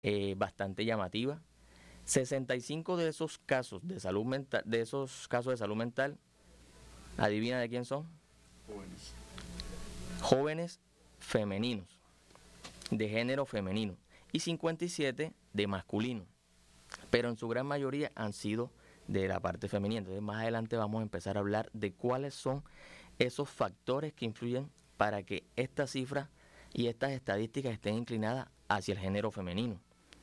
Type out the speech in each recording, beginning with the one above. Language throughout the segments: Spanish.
bastante llamativa. 65 de esos casos de salud mental, adivina de quién son. Jóvenes femeninos, de género femenino, y 57 de masculino, pero en su gran mayoría han sido de la parte femenina. Entonces más adelante vamos a empezar a hablar de cuáles son esos factores que influyen para que estas cifras y estas estadísticas estén inclinadas hacia el género femenino.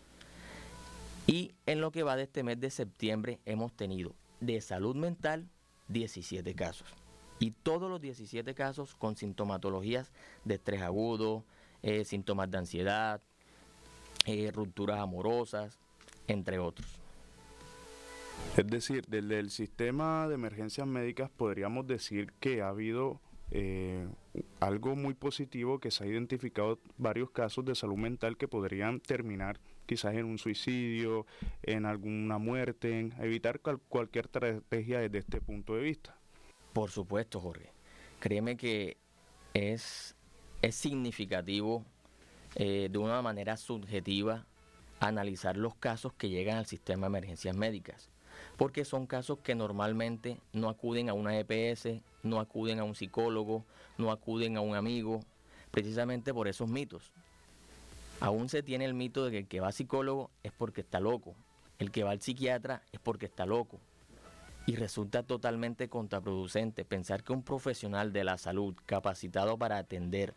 Y en lo que va de este mes de septiembre hemos tenido de salud mental 17 casos. Y todos los 17 casos con sintomatologías de estrés agudo, síntomas de ansiedad, rupturas amorosas, entre otros. Es decir, desde el sistema de emergencias médicas podríamos decir que ha habido algo muy positivo, que se ha identificado varios casos de salud mental que podrían terminar quizás en un suicidio, en alguna muerte, en evitar cualquier estrategia desde este punto de vista. Por supuesto, Jorge. Créeme que es significativo de una manera subjetiva analizar los casos que llegan al sistema de emergencias médicas, porque son casos que normalmente no acuden a una EPS, no acuden a un psicólogo, no acuden a un amigo, precisamente por esos mitos. Aún se tiene el mito de que el que va al psicólogo es porque está loco, el que va al psiquiatra es porque está loco. Y resulta totalmente contraproducente pensar que un profesional de la salud capacitado para atender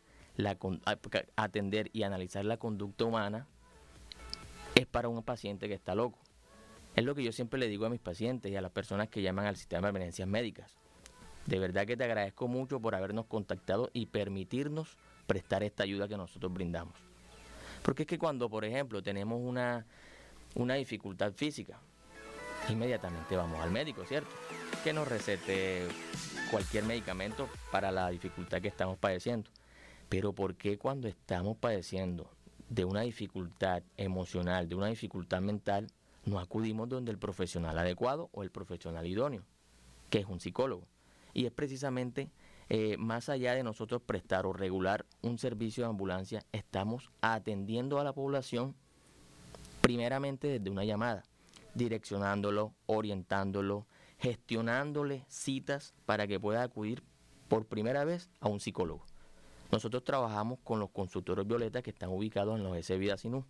y analizar la conducta humana es para un paciente que está loco. Es lo que yo siempre le digo a mis pacientes y a las personas que llaman al sistema de emergencias médicas. De verdad que te agradezco mucho por habernos contactado y permitirnos prestar esta ayuda que nosotros brindamos. Porque es que cuando, por ejemplo, tenemos una dificultad física, inmediatamente vamos al médico, ¿cierto? Que nos recete cualquier medicamento para la dificultad que estamos padeciendo. Pero ¿por qué cuando estamos padeciendo de una dificultad emocional, de una dificultad mental, no acudimos donde el profesional adecuado o el profesional idóneo, que es un psicólogo? Y es precisamente más allá de nosotros prestar o regular un servicio de ambulancia, estamos atendiendo a la población primeramente desde una llamada, direccionándolo, orientándolo, gestionándole citas para que pueda acudir por primera vez a un psicólogo. Nosotros trabajamos con los consultorios Violeta que están ubicados en los S. Vida Sinú.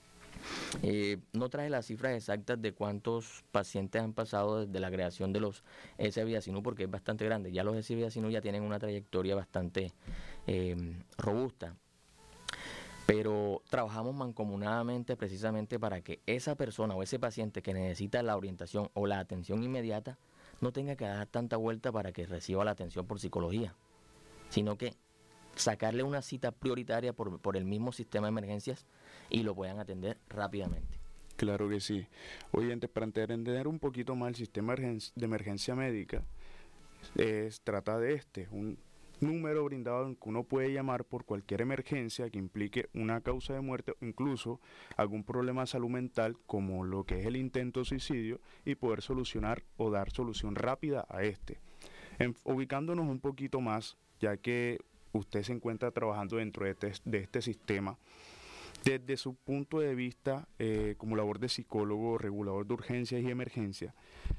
No traje las cifras exactas de cuántos pacientes han pasado desde la creación de los S. Vida Sinú porque es bastante grande. Ya los S. Vida Sinú ya tienen una trayectoria bastante robusta. Pero trabajamos mancomunadamente precisamente para que esa persona o ese paciente que necesita la orientación o la atención inmediata no tenga que dar tanta vuelta para que reciba la atención por psicología, sino que sacarle una cita prioritaria por el mismo sistema de emergencias y lo puedan atender rápidamente. Claro que sí. Oyentes, para entender un poquito más el sistema de emergencia médica, trata de un número brindado en que uno puede llamar por cualquier emergencia que implique una causa de muerte o incluso algún problema de salud mental como lo que es el intento de suicidio y poder solucionar o dar solución rápida a ubicándonos un poquito más, ya que usted se encuentra trabajando dentro de este sistema, desde su punto de vista como labor de psicólogo, regulador de urgencias y emergencias,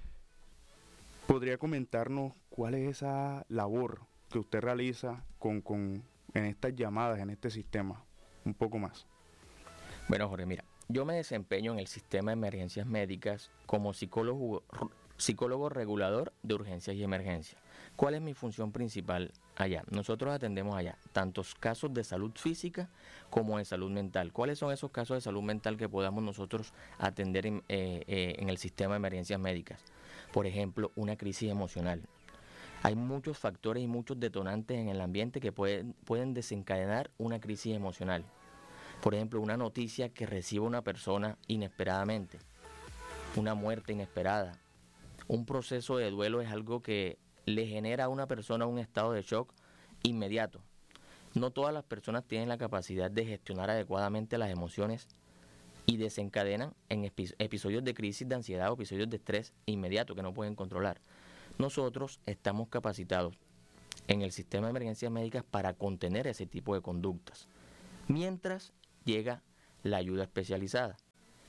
¿podría comentarnos cuál es esa labor que usted realiza en estas llamadas, en este sistema? Un poco más. Bueno, Jorge, mira, yo me desempeño en el sistema de emergencias médicas como psicólogo regulador de urgencias y emergencias. ¿Cuál es mi función principal allá? Nosotros atendemos allá tantos casos de salud física como de salud mental. ¿Cuáles son esos casos de salud mental que podamos nosotros atender en el sistema de emergencias médicas? Por ejemplo, una crisis emocional. Hay muchos factores y muchos detonantes en el ambiente que pueden desencadenar una crisis emocional. Por ejemplo, una noticia que recibe una persona inesperadamente, una muerte inesperada. Un proceso de duelo es algo que le genera a una persona un estado de shock inmediato. No todas las personas tienen la capacidad de gestionar adecuadamente las emociones y desencadenan en episodios de crisis de ansiedad o episodios de estrés inmediato que no pueden controlar. Nosotros estamos capacitados en el sistema de emergencias médicas para contener ese tipo de conductas, mientras llega la ayuda especializada.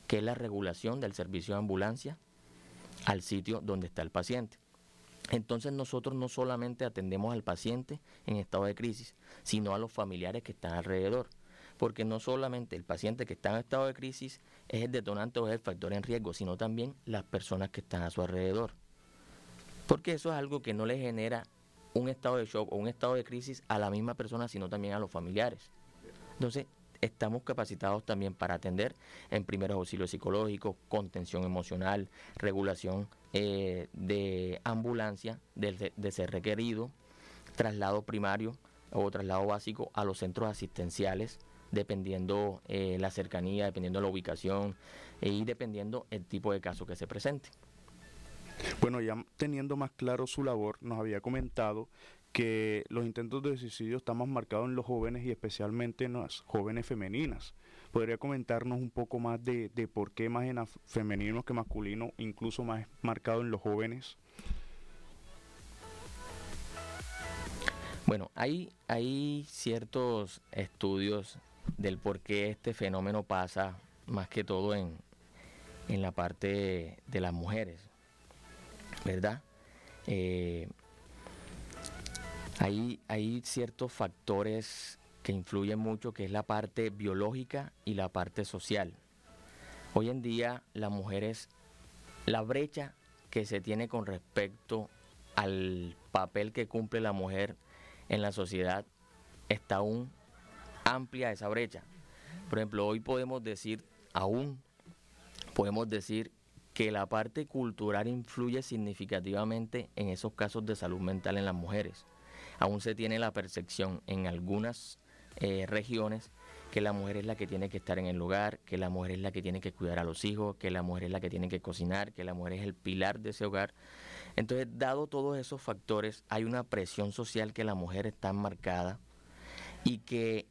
que es la regulación del servicio de ambulancia al sitio donde está el paciente. Entonces nosotros no solamente atendemos al paciente en estado de crisis, sino a los familiares que están alrededor, porque no solamente el paciente que está en estado de crisis es el detonante o es el factor en riesgo, sino también las personas que están a su alrededor, porque eso es algo que no le genera un estado de shock o un estado de crisis a la misma persona, sino también a los familiares. Entonces, estamos capacitados también para atender en primeros auxilios psicológicos, contención emocional, regulación de ambulancia, de ser requerido, traslado primario o traslado básico a los centros asistenciales, dependiendo la cercanía, dependiendo la ubicación y dependiendo el tipo de caso que se presente. Bueno, ya teniendo más claro su labor, nos había comentado que los intentos de suicidio están más marcados en los jóvenes y especialmente en las jóvenes femeninas. ¿Podría comentarnos un poco más de por qué más en femeninos que masculinos, incluso más marcado en los jóvenes? Bueno, hay ciertos estudios del por qué este fenómeno pasa más que todo en la parte de las mujeres, ¿verdad? Hay ciertos factores que influyen mucho, que es la parte biológica y la parte social. Hoy en día las mujeres, la brecha que se tiene con respecto al papel que cumple la mujer en la sociedad está aún amplia esa brecha. Por ejemplo, hoy podemos decir que la parte cultural influye significativamente en esos casos de salud mental en las mujeres. Aún se tiene la percepción en algunas regiones que la mujer es la que tiene que estar en el hogar, que la mujer es la que tiene que cuidar a los hijos, que la mujer es la que tiene que cocinar, que la mujer es el pilar de ese hogar. Entonces, dado todos esos factores, hay una presión social que la mujer está marcada y que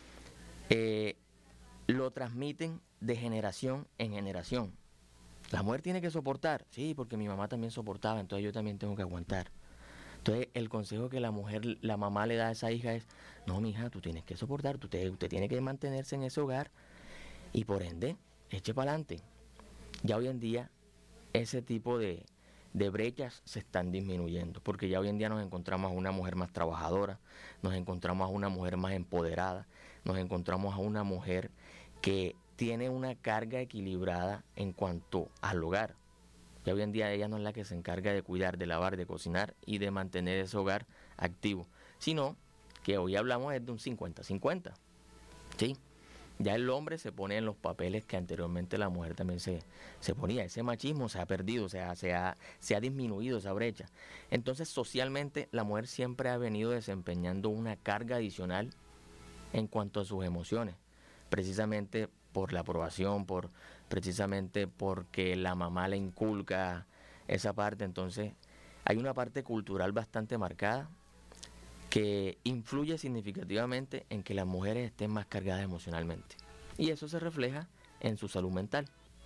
lo transmiten de generación en generación. La mujer tiene que soportar, sí, porque mi mamá también soportaba, entonces yo también tengo que aguantar. Entonces, el consejo que la mamá le da a esa hija es: no, mija, tú tienes que soportar, usted tiene que mantenerse en ese hogar y por ende, eche para adelante. Ya hoy en día, ese tipo de brechas se están disminuyendo, porque ya hoy en día nos encontramos a una mujer más trabajadora, nos encontramos a una mujer más empoderada, nos encontramos a una mujer que tiene una carga equilibrada en cuanto al hogar. Ya hoy en día ella no es la que se encarga de cuidar, de lavar, de cocinar y de mantener ese hogar activo, sino que hoy hablamos de un 50-50, ¿sí? Ya el hombre se pone en los papeles que anteriormente la mujer también se ponía. Ese machismo se ha perdido, se ha disminuido esa brecha. Entonces, socialmente, la mujer siempre ha venido desempeñando una carga adicional en cuanto a sus emociones, precisamente por la aprobación, precisamente porque la mamá le inculca esa parte. Entonces, hay una parte cultural bastante marcada que influye significativamente en que las mujeres estén más cargadas emocionalmente. Y eso se refleja en su salud mental.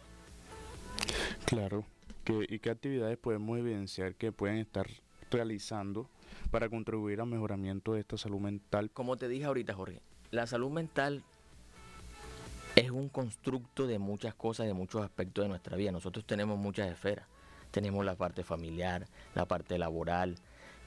Claro. ¿Y qué actividades podemos evidenciar que pueden estar realizando para contribuir al mejoramiento de esta salud mental? Como te dije ahorita, Jorge, la salud mental es un constructo de muchas cosas, de muchos aspectos de nuestra vida. Nosotros tenemos muchas esferas. Tenemos la parte familiar, la parte laboral,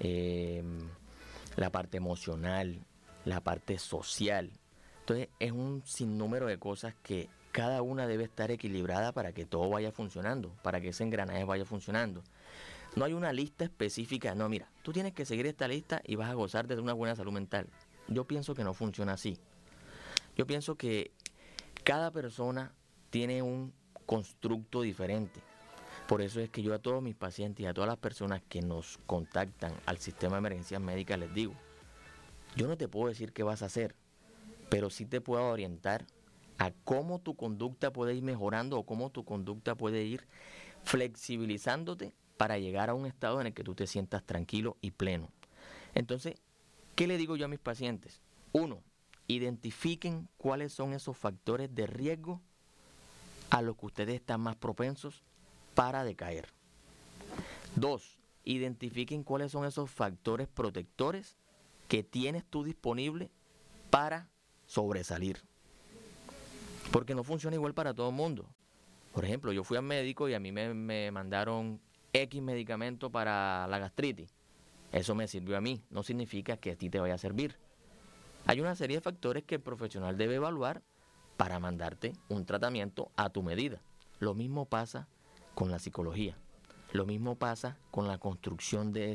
la parte emocional, la parte social. Entonces es un sinnúmero de cosas que cada una debe estar equilibrada para que todo vaya funcionando, para que ese engranaje vaya funcionando. No hay una lista específica, no, mira, tú tienes que seguir esta lista y vas a gozar de una buena salud mental. Yo pienso que no funciona así. Yo pienso que cada persona tiene un constructo diferente. Por eso es que yo a todos mis pacientes y a todas las personas que nos contactan al sistema de emergencias médicas les digo: yo no te puedo decir qué vas a hacer, pero sí te puedo orientar a cómo tu conducta puede ir mejorando o cómo tu conducta puede ir flexibilizándote para llegar a un estado en el que tú te sientas tranquilo y pleno. Entonces, ¿qué le digo yo a mis pacientes? 1, identifiquen cuáles son esos factores de riesgo a los que ustedes están más propensos para decaer. 2, identifiquen cuáles son esos factores protectores que tienes tú disponible para sobresalir. Porque no funciona igual para todo el mundo. Por ejemplo, yo fui al médico y a mí me mandaron X medicamento para la gastritis. Eso me sirvió a mí, no significa que a ti te vaya a servir. Hay una serie de factores que el profesional debe evaluar para mandarte un tratamiento a tu medida. Lo mismo pasa con la psicología. Lo mismo pasa con la construcción de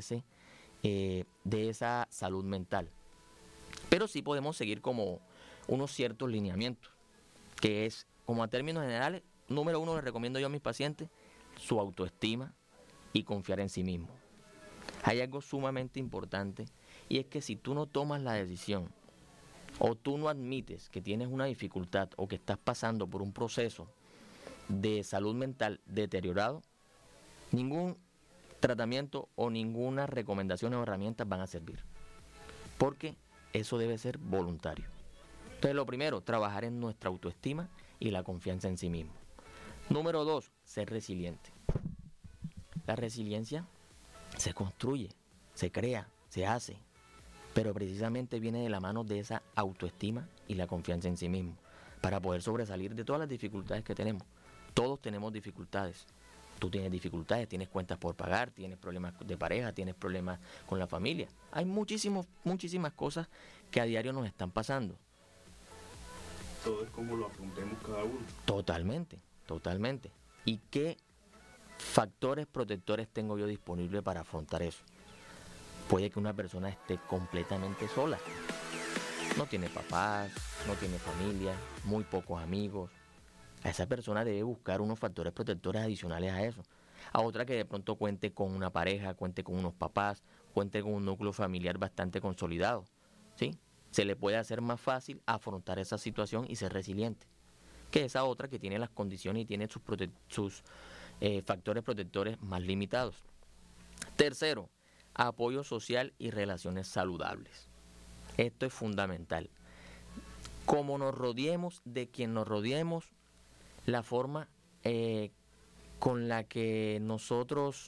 esa salud mental. Pero sí podemos seguir como unos ciertos lineamientos, que es, como a términos generales, número uno le recomiendo yo a mis pacientes, su autoestima y confiar en sí mismo. Hay algo sumamente importante y es que si tú no tomas la decisión o tú no admites que tienes una dificultad o que estás pasando por un proceso de salud mental deteriorado, ningún tratamiento o ninguna recomendación o herramientas van a servir. Porque eso debe ser voluntario. Entonces, lo primero, trabajar en nuestra autoestima y la confianza en sí mismo. Número 2, ser resiliente. La resiliencia se construye, se crea, se hace, pero precisamente viene de la mano de esa autoestima y la confianza en sí mismo, para poder sobresalir de todas las dificultades que tenemos. Todos tenemos dificultades. Tú tienes dificultades, tienes cuentas por pagar, tienes problemas de pareja, tienes problemas con la familia. Hay muchísimas cosas que a diario nos están pasando. Todo es como lo afrontemos cada uno. Totalmente, totalmente. ¿Y qué factores protectores tengo yo disponibles para afrontar eso? Puede que una persona esté completamente sola. No tiene papás, no tiene familia, muy pocos amigos. A esa persona debe buscar unos factores protectores adicionales a eso. A otra que de pronto cuente con una pareja, cuente con unos papás, cuente con un núcleo familiar bastante consolidado. ¿Sí? Se le puede hacer más fácil afrontar esa situación y ser resiliente que esa otra que tiene las condiciones y tiene sus factores protectores más limitados. Tercero, apoyo social y relaciones saludables. Esto es fundamental. Como nos rodeemos de quien nos rodeemos, la forma con la que nosotros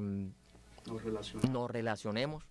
nos relacionemos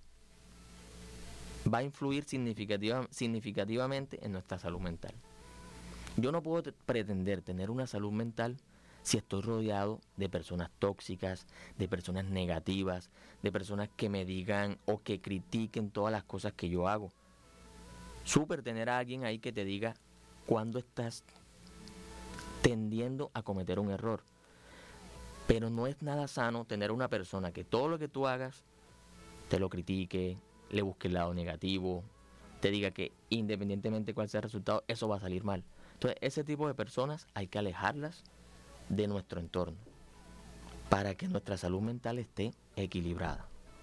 va a influir significativamente en nuestra salud mental. Yo no puedo pretender tener una salud mental si estoy rodeado de personas tóxicas, de personas negativas, de personas que me digan o que critiquen todas las cosas que yo hago. Súper tener a alguien ahí que te diga cuándo estás tendiendo a cometer un error. Pero no es nada sano tener una persona que todo lo que tú hagas te lo critique, le busque el lado negativo, te diga que independientemente cuál sea el resultado, eso va a salir mal. Entonces, ese tipo de personas hay que alejarlas de nuestro entorno para que nuestra salud mental esté equilibrada.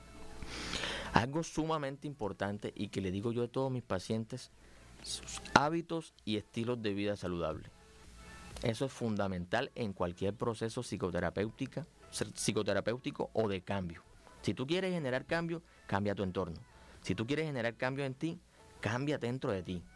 Algo sumamente importante y que le digo yo a todos mis pacientes, sus hábitos y estilos de vida saludables. Eso es fundamental en cualquier proceso psicoterapéutico o de cambio. Si tú quieres generar cambio, cambia tu entorno. Si tú quieres generar cambio en ti, cámbiate dentro de ti.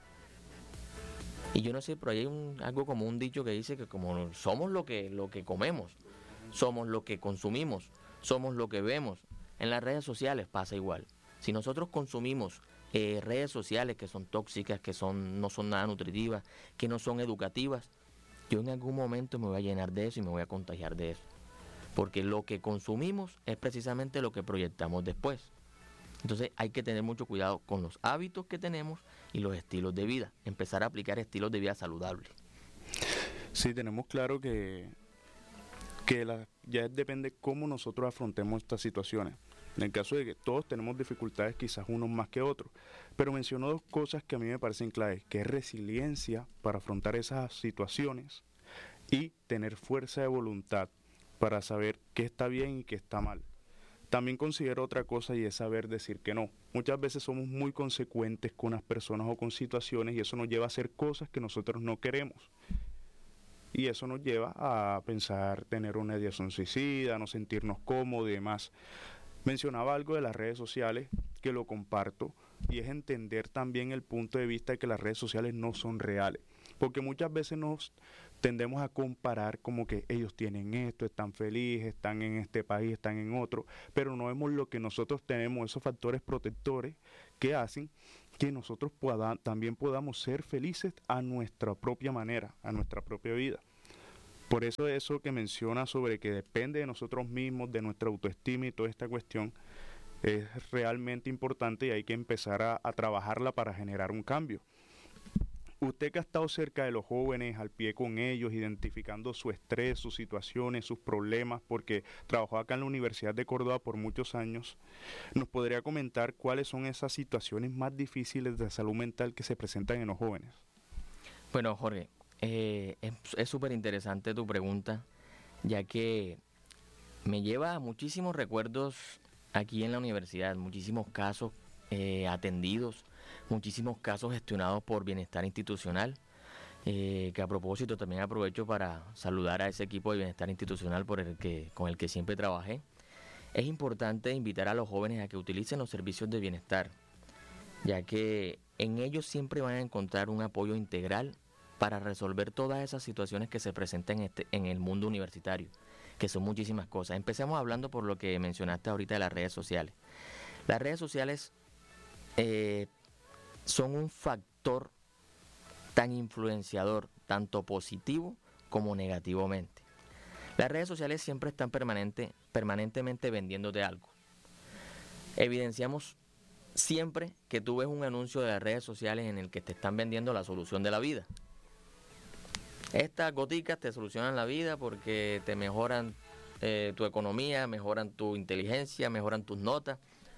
Y yo no sé, pero hay algo como un dicho que dice que como somos lo que comemos, somos lo que consumimos, somos lo que vemos. En las redes sociales pasa igual. Si nosotros consumimos redes sociales que son tóxicas, que no son nada nutritivas, que no son educativas, yo en algún momento me voy a llenar de eso y me voy a contagiar de eso. Porque lo que consumimos es precisamente lo que proyectamos después. Entonces hay que tener mucho cuidado con los hábitos que tenemos y los estilos de vida. Empezar a aplicar estilos de vida saludables. Sí, tenemos claro que ya depende cómo nosotros afrontemos estas situaciones. En el caso de que todos tenemos dificultades, quizás unos más que otros. Pero menciono dos cosas que a mí me parecen claves, que es resiliencia para afrontar esas situaciones y tener fuerza de voluntad para saber qué está bien y qué está mal. También considero otra cosa y es saber decir que no. Muchas veces somos muy consecuentes con las personas o con situaciones y eso nos lleva a hacer cosas que nosotros no queremos. Y eso nos lleva a pensar tener una ideación suicida, no sentirnos cómodos y demás. Mencionaba algo de las redes sociales que lo comparto y es entender también el punto de vista de que las redes sociales no son reales. Porque muchas veces nos tendemos a comparar como que ellos tienen esto, están felices, están en este país, están en otro, pero no vemos lo que nosotros tenemos, esos factores protectores que hacen que nosotros también podamos ser felices a nuestra propia manera, a nuestra propia vida. Por eso que menciona sobre que depende de nosotros mismos, de nuestra autoestima y toda esta cuestión, es realmente importante y hay que empezar a trabajarla para generar un cambio. Usted que ha estado cerca de los jóvenes, al pie con ellos, identificando su estrés, sus situaciones, sus problemas, porque trabajó acá en la Universidad de Córdoba por muchos años, ¿nos podría comentar cuáles son esas situaciones más difíciles de salud mental que se presentan en los jóvenes? Bueno, Jorge, es súper interesante tu pregunta, ya que me lleva a muchísimos recuerdos aquí en la universidad, muchísimos casos atendidos, muchísimos casos gestionados por Bienestar Institucional, que a propósito también aprovecho para saludar a ese equipo de Bienestar Institucional con el que siempre trabajé. Es importante invitar a los jóvenes a que utilicen los servicios de bienestar, ya que en ellos siempre van a encontrar un apoyo integral para resolver todas esas situaciones que se presentan en el mundo universitario, que son muchísimas cosas. Empecemos hablando por lo que mencionaste ahorita de las redes sociales. Las redes sociales son un factor tan influenciador, tanto positivo como negativamente. Las redes sociales siempre están permanentemente vendiéndote algo. Evidenciamos siempre que tú ves un anuncio de las redes sociales en el que te están vendiendo la solución de la vida. Estas goticas te solucionan la vida porque te mejoran tu economía, mejoran tu inteligencia, mejoran tus notas.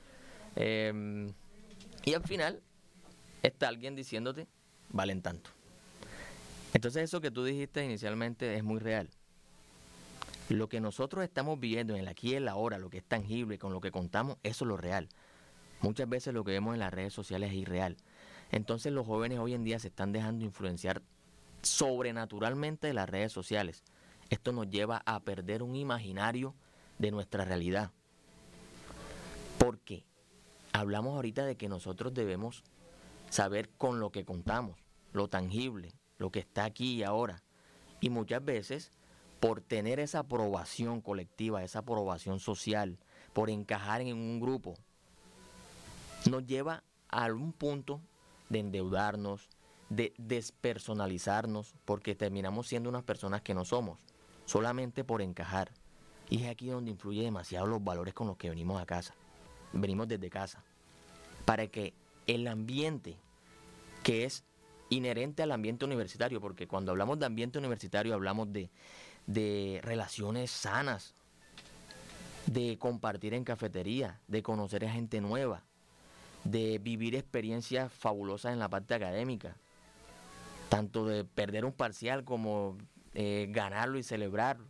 Y al final está alguien diciéndote, valen tanto. Entonces eso que tú dijiste inicialmente es muy real. Lo que nosotros estamos viviendo en el aquí y en la ahora, lo que es tangible, con lo que contamos, eso es lo real. Muchas veces lo que vemos en las redes sociales es irreal. Entonces los jóvenes hoy en día se están dejando influenciar sobrenaturalmente de las redes sociales. Esto nos lleva a perder un imaginario de nuestra realidad. Porque hablamos ahorita de que nosotros debemos saber con lo que contamos, lo tangible, lo que está aquí y ahora. Y muchas veces, por tener esa aprobación colectiva, esa aprobación social, por encajar en un grupo, nos lleva a algún punto de endeudarnos, de despersonalizarnos, porque terminamos siendo unas personas que no somos, solamente por encajar. Y es aquí donde influye demasiado los valores con los que venimos a casa. Venimos desde casa. Para que el ambiente que es inherente al ambiente universitario, porque cuando hablamos de ambiente universitario hablamos de relaciones sanas, de compartir en cafetería, de conocer a gente nueva, de vivir experiencias fabulosas en la parte académica, tanto de perder un parcial como ganarlo y celebrarlo.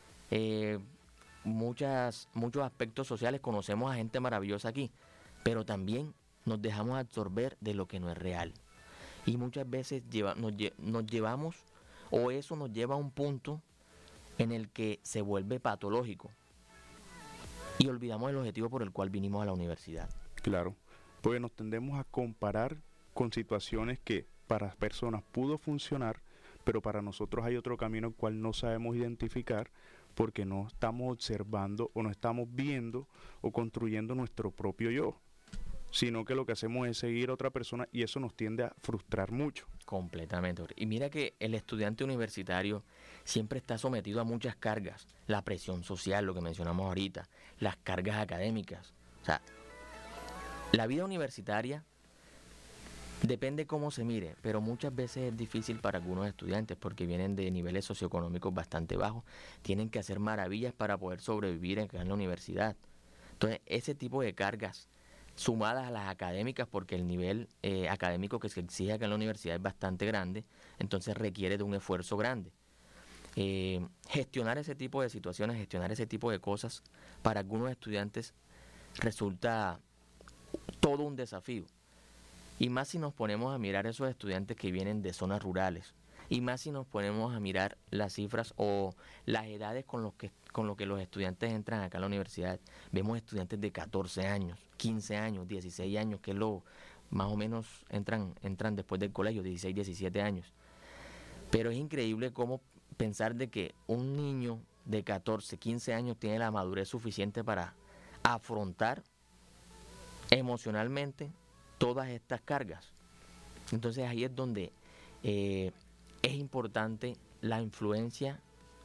Muchos aspectos sociales, conocemos a gente maravillosa aquí, pero también nos dejamos absorber de lo que no es real. Y muchas veces nos llevamos, o eso nos lleva a un punto en el que se vuelve patológico y olvidamos el objetivo por el cual vinimos a la universidad. Claro, porque nos tendemos a comparar con situaciones que para las personas pudo funcionar, pero para nosotros hay otro camino el cual no sabemos identificar porque no estamos observando o no estamos viendo o construyendo nuestro propio yo, sino que lo que hacemos es seguir a otra persona y eso nos tiende a frustrar mucho. Completamente. Y mira que el estudiante universitario siempre está sometido a muchas cargas. La presión social, lo que mencionamos ahorita, las cargas académicas. O sea, la vida universitaria depende cómo se mire, pero muchas veces es difícil para algunos estudiantes porque vienen de niveles socioeconómicos bastante bajos. Tienen que hacer maravillas para poder sobrevivir acá en la universidad. Entonces, ese tipo de cargas sumadas a las académicas, porque el nivel académico que se exige acá en la universidad es bastante grande, entonces requiere de un esfuerzo grande. Gestionar ese tipo de situaciones, gestionar ese tipo de cosas, para algunos estudiantes resulta todo un desafío. Y más si nos ponemos a mirar esos estudiantes que vienen de zonas rurales, y más si nos ponemos a mirar las cifras o las edades con lo que los estudiantes entran acá a la universidad. Vemos estudiantes de 14 años, 15 años, 16 años, que es lo más o menos entran después del colegio, 16, 17 años. Pero es increíble cómo pensar de que un niño de 14, 15 años tiene la madurez suficiente para afrontar emocionalmente todas estas cargas. Entonces ahí es donde es importante la influencia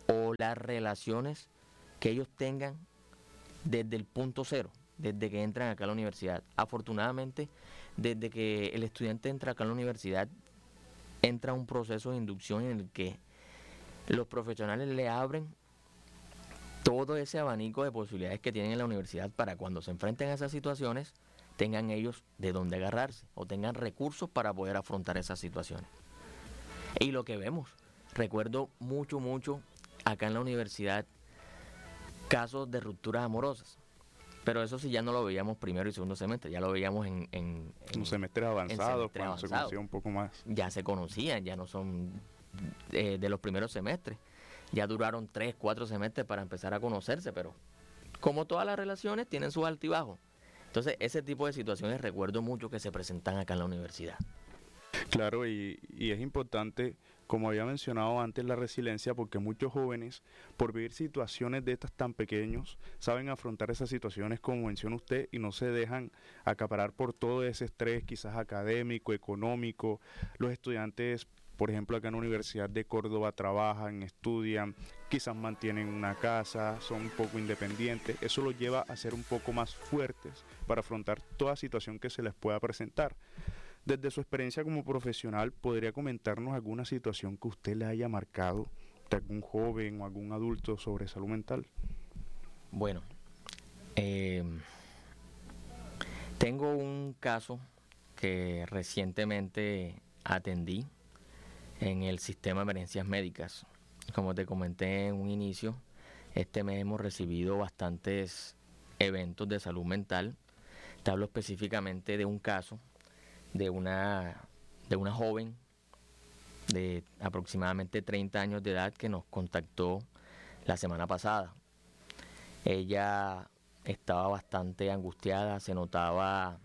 o las relaciones que ellos tengan desde el punto cero, desde que entran acá a la universidad. Afortunadamente, desde que el estudiante entra acá a la universidad, entra un proceso de inducción en el que los profesionales le abren todo ese abanico de posibilidades que tienen en la universidad para cuando se enfrenten a esas situaciones, tengan ellos de dónde agarrarse o tengan recursos para poder afrontar esas situaciones. Y lo que vemos, recuerdo mucho acá en la universidad casos de rupturas amorosas. Pero eso sí ya no lo veíamos primero y segundo semestre, ya lo veíamos en Los semestres avanzados, semestres cuando se avanzados. conocía un poco más. Ya se conocían, ya no son de los primeros semestres. Ya duraron 3, 4 semestres para empezar a conocerse, pero como todas las relaciones tienen sus altibajos. Entonces ese tipo de situaciones recuerdo mucho que se presentan acá en la universidad. Claro, y es importante, como había mencionado antes, la resiliencia, porque muchos jóvenes, por vivir situaciones de estas tan pequeños, saben afrontar esas situaciones como menciona usted y no se dejan acaparar por todo ese estrés, quizás académico, económico. Los estudiantes, por ejemplo, acá en la Universidad de Córdoba trabajan, estudian, quizás mantienen una casa, son un poco independientes. Eso los lleva a ser un poco más fuertes para afrontar toda situación que se les pueda presentar. Desde su experiencia como profesional, ¿podría comentarnos alguna situación que usted le haya marcado de algún joven o algún adulto sobre salud mental? Bueno, tengo un caso que recientemente atendí en el sistema de emergencias médicas. Como te comenté en un inicio, este mes hemos recibido bastantes eventos de salud mental. Te hablo específicamente de un caso de una joven de aproximadamente 30 años de edad que nos contactó la semana pasada. Ella estaba bastante angustiada, se notaba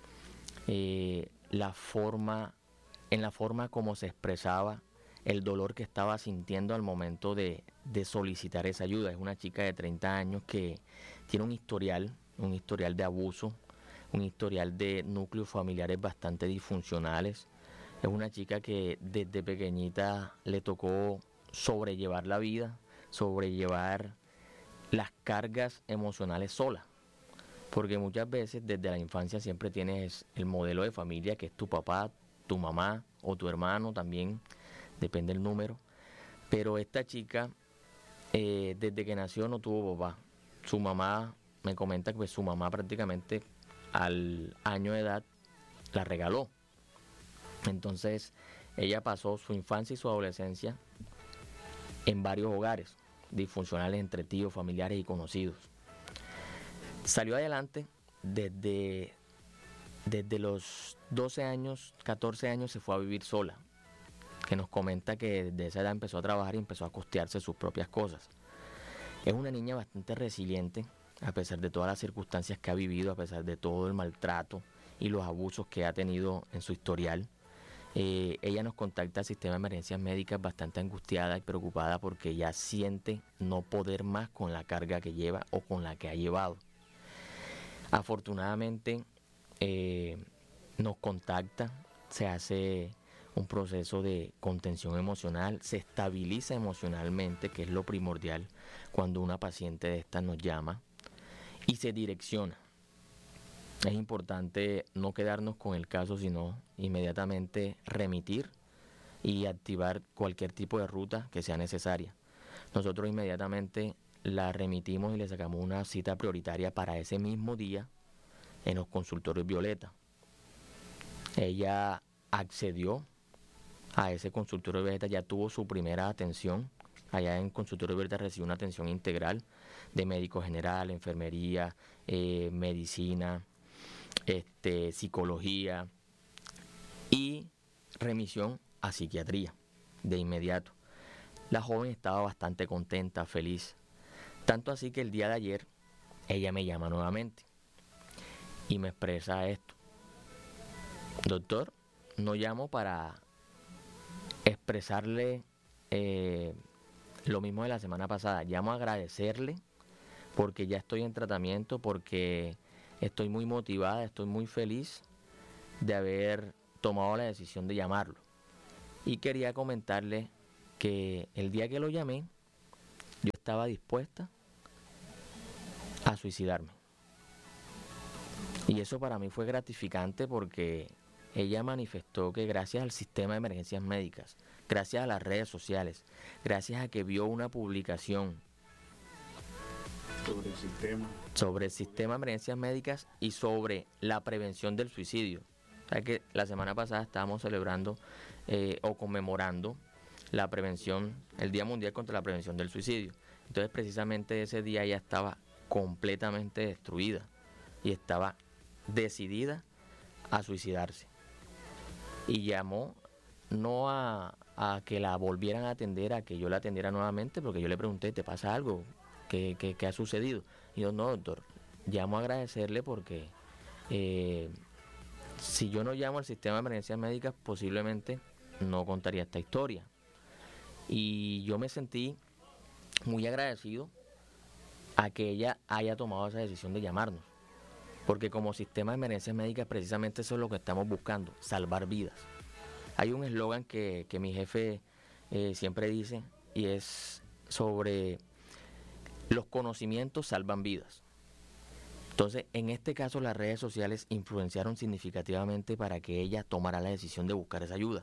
la forma como se expresaba el dolor que estaba sintiendo al momento de solicitar esa ayuda. Es una chica de 30 años que tiene un historial de abuso, un historial de núcleos familiares bastante disfuncionales. Es una chica que desde pequeñita le tocó sobrellevar la vida, sobrellevar las cargas emocionales sola. Porque muchas veces desde la infancia siempre tienes el modelo de familia que es tu papá, tu mamá o tu hermano también, depende del número. Pero esta chica desde que nació no tuvo papá. Su mamá, me comenta que pues, su mamá prácticamente al año de edad la regaló. Entonces ella pasó su infancia y su adolescencia en varios hogares disfuncionales entre tíos, familiares y conocidos. Salió adelante desde los 12 años, 14 años se fue a vivir sola, que nos comenta que desde esa edad empezó a trabajar y empezó a costearse sus propias cosas. Es una niña bastante resiliente, a pesar de todas las circunstancias que ha vivido, a pesar de todo el maltrato y los abusos que ha tenido en su historial. Ella nos contacta al sistema de emergencias médicas bastante angustiada y preocupada porque ya siente no poder más con la carga que lleva o con la que ha llevado. Afortunadamente nos contacta, se hace un proceso de contención emocional, se estabiliza emocionalmente, que es lo primordial cuando una paciente de estas nos llama, y se direcciona. Es importante no quedarnos con el caso, sino inmediatamente remitir y activar cualquier tipo de ruta que sea necesaria. Nosotros inmediatamente la remitimos y le sacamos una cita prioritaria para ese mismo día en los consultorios Violeta. Ella accedió a ese consultorio Violeta, ya tuvo su primera atención. Allá en consultorio Violeta recibió una atención integral de médico general, enfermería, medicina, psicología y remisión a psiquiatría de inmediato. La joven estaba bastante contenta, feliz, tanto así que el día de ayer ella me llama nuevamente y me expresa esto: doctor, no llamo para expresarle lo mismo de la semana pasada, llamo a agradecerle porque ya estoy en tratamiento, porque estoy muy motivada, estoy muy feliz de haber tomado la decisión de llamarlo. Y quería comentarle que el día que lo llamé, yo estaba dispuesta a suicidarme. Y eso para mí fue gratificante porque ella manifestó que gracias al sistema de emergencias médicas, gracias a las redes sociales, gracias a que vio una publicación sobre el sistema de emergencias médicas y sobre la prevención del suicidio. O sea que la semana pasada estábamos celebrando o conmemorando la prevención, el Día Mundial contra la Prevención del Suicidio. Entonces precisamente ese día ella estaba completamente destruida y estaba decidida a suicidarse. Y llamó no a que la volvieran a atender, a que yo la atendiera nuevamente, porque yo le pregunté, ¿te pasa algo? ¿Qué ha sucedido? Y yo, no, doctor, llamo a agradecerle porque si yo no llamo al sistema de emergencias médicas, posiblemente no contaría esta historia. Y yo me sentí muy agradecido a que ella haya tomado esa decisión de llamarnos. Porque como sistema de emergencias médicas, precisamente eso es lo que estamos buscando, salvar vidas. Hay un eslogan que mi jefe siempre dice, y es sobre los conocimientos salvan vidas. Entonces, en este caso, las redes sociales influenciaron significativamente para que ella tomara la decisión de buscar esa ayuda.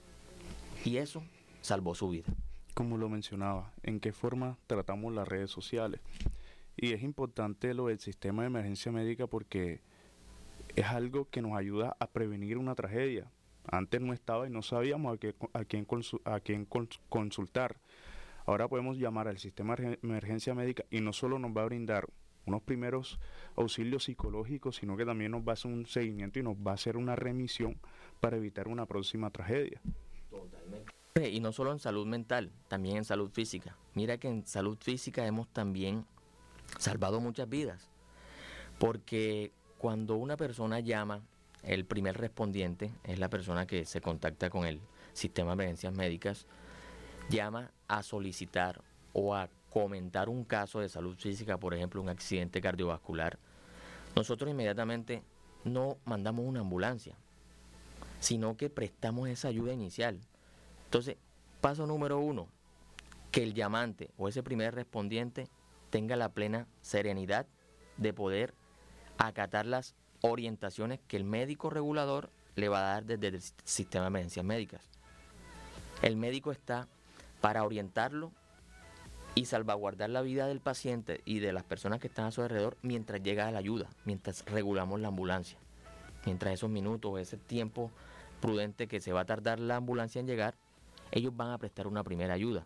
Y eso salvó su vida. Como lo mencionaba, ¿en qué forma tratamos las redes sociales? Y es importante lo del sistema de emergencia médica porque es algo que nos ayuda a prevenir una tragedia. Antes no estaba y no sabíamos a quién consultar. Ahora podemos llamar al sistema de emergencia médica y no solo nos va a brindar unos primeros auxilios psicológicos, sino que también nos va a hacer un seguimiento y nos va a hacer una remisión para evitar una próxima tragedia. Totalmente. Y no solo en salud mental, también en salud física. Mira que en salud física hemos también salvado muchas vidas, porque cuando una persona llama, el primer respondiente es la persona que se contacta con el sistema de emergencias médicas, llama a solicitar o a comentar un caso de salud física, por ejemplo, un accidente cardiovascular. Nosotros inmediatamente no mandamos una ambulancia, sino que prestamos esa ayuda inicial. Entonces, paso número 1, que el llamante o ese primer respondiente tenga la plena serenidad de poder acatar las orientaciones que el médico regulador le va a dar desde el sistema de emergencias médicas. El médico está para orientarlo y salvaguardar la vida del paciente y de las personas que están a su alrededor mientras llega la ayuda, mientras regulamos la ambulancia. Mientras esos minutos, ese tiempo prudente que se va a tardar la ambulancia en llegar, ellos van a prestar una primera ayuda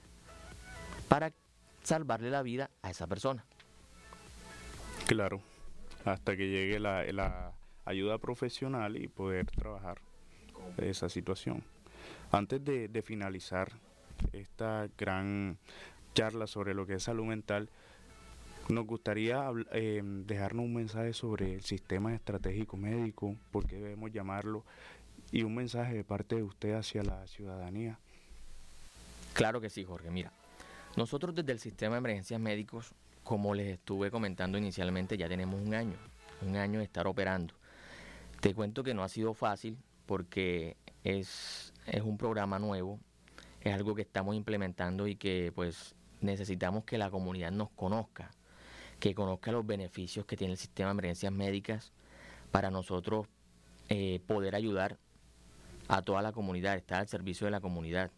para salvarle la vida a esa persona. Claro, hasta que llegue la ayuda profesional y poder trabajar esa situación. Antes de finalizar esta gran charla sobre lo que es salud mental, nos gustaría dejarnos un mensaje sobre el sistema estratégico médico, por qué debemos llamarlo, y un mensaje de parte de usted hacia la ciudadanía. Claro que sí, Jorge. Mira, nosotros desde el sistema de emergencias médicos, como les estuve comentando inicialmente, ya tenemos un año de estar operando. Te cuento que no ha sido fácil porque es un programa nuevo, es algo que estamos implementando y que pues necesitamos que la comunidad nos conozca, que conozca los beneficios que tiene el sistema de emergencias médicas para nosotros poder ayudar a toda la comunidad, estar al servicio de la comunidad.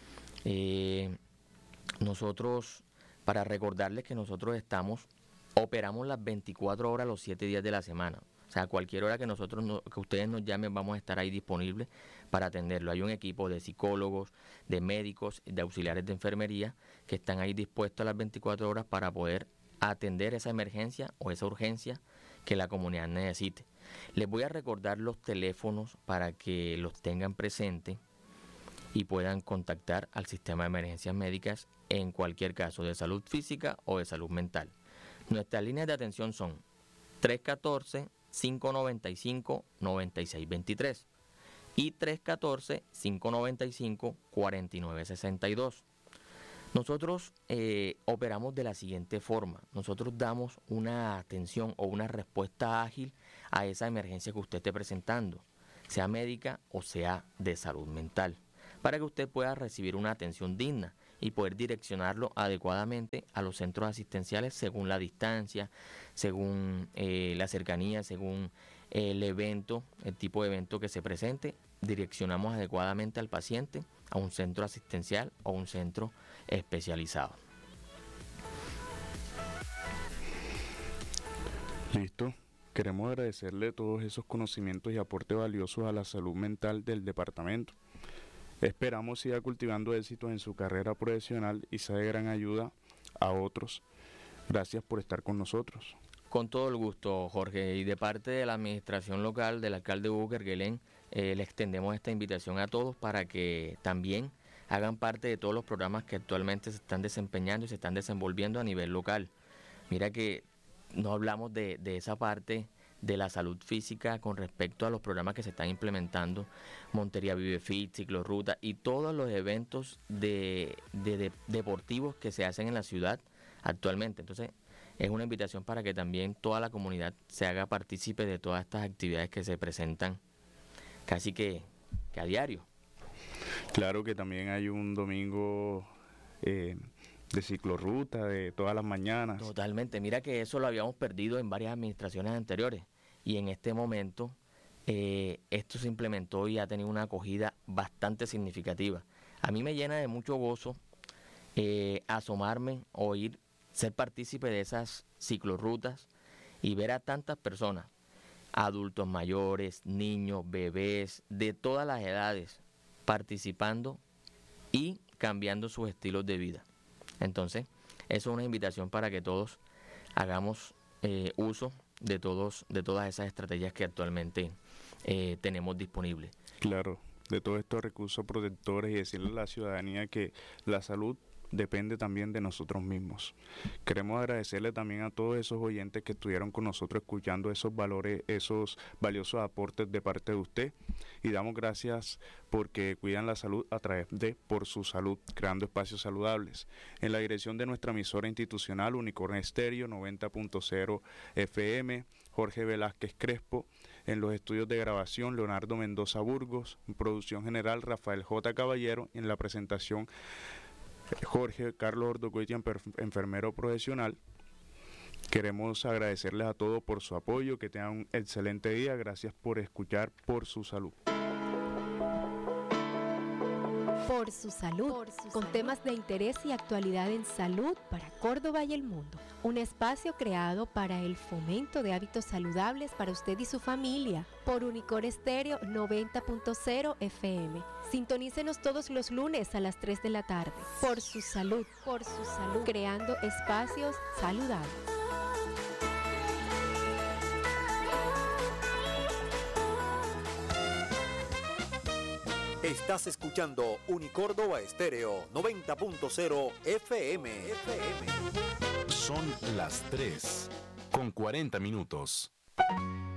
Nosotros, para recordarles que nosotros operamos las 24 horas los 7 días de la semana. O sea, cualquier hora que que ustedes nos llamen, vamos a estar ahí disponibles para atenderlo. Hay un equipo de psicólogos, de médicos, de auxiliares de enfermería que están ahí dispuestos a las 24 horas para poder atender esa emergencia o esa urgencia que la comunidad necesite. Les voy a recordar los teléfonos para que los tengan presentes y puedan contactar al sistema de emergencias médicas en cualquier caso de salud física o de salud mental. Nuestras líneas de atención son 314-595-9623 y 314-595-4962. Nosotros operamos de la siguiente forma. Nosotros damos una atención o una respuesta ágil a esa emergencia que usted esté presentando, sea médica o sea de salud mental, para que usted pueda recibir una atención digna y poder direccionarlo adecuadamente a los centros asistenciales según la distancia, según la cercanía, según el evento, el tipo de evento que se presente. Direccionamos adecuadamente al paciente a un centro asistencial o un centro especializado. Listo. Queremos agradecerle todos esos conocimientos y aportes valiosos a la salud mental del departamento. Esperamos siga cultivando éxitos en su carrera profesional y sea de gran ayuda a otros. Gracias por estar con nosotros. Con todo el gusto, Jorge. Y de parte de la administración local, del alcalde Hugo Kerguelen, le extendemos esta invitación a todos para que también hagan parte de todos los programas que actualmente se están desempeñando y se están desenvolviendo a nivel local. Mira que no hablamos de esa parte de la salud física con respecto a los programas que se están implementando, Montería Vive Fit, Ciclorruta y todos los eventos deportivos que se hacen en la ciudad actualmente. Entonces, es una invitación para que también toda la comunidad se haga partícipe de todas estas actividades que se presentan casi que a diario. Claro que también hay un domingo de ciclorruta de todas las mañanas. Totalmente, mira que eso lo habíamos perdido en varias administraciones anteriores y en este momento esto se implementó y ha tenido una acogida bastante significativa. A mí me llena de mucho gozo asomarme, oír, ser partícipe de esas ciclorrutas y ver a tantas personas, adultos mayores, niños, bebés, de todas las edades, participando y cambiando sus estilos de vida. Entonces, eso es una invitación para que todos hagamos uso de todas esas estrategias que actualmente tenemos disponibles. Claro, de todos estos recursos protectores y decirle a la ciudadanía que la salud depende también de nosotros mismos. Queremos agradecerle también a todos esos oyentes que estuvieron con nosotros escuchando esos valores, esos valiosos aportes de parte de usted, y damos gracias porque cuidan la salud a través de Por Su Salud, creando espacios saludables. En la dirección de nuestra emisora institucional Unicornio Estéreo 90.0 FM, Jorge Velázquez Crespo. En los estudios de grabación, Leonardo Mendoza Burgos. En producción general, Rafael J. Caballero. En la presentación, Jorge Carlos Ordogoitian, enfermero profesional. Queremos agradecerles a todos por su apoyo, que tengan un excelente día. Gracias por escuchar Por Su Salud. Por Su Salud, con temas de interés y actualidad en salud para Córdoba y el mundo. Un espacio creado para el fomento de hábitos saludables para usted y su familia. Por Unicornio Estéreo 90.0 FM. Sintonícenos todos los lunes a las 3 de la tarde. Por Su Salud, creando espacios saludables. Estás escuchando Unicórdoba Estéreo 90.0 FM. Son las 3:40.